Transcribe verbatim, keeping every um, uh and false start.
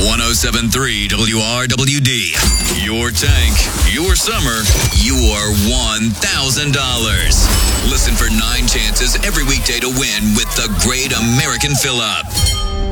one oh seven point three W R W D. Your tank, your summer, your one thousand dollars. Listen for nine chances every weekday to win with the Great American Fill-Up.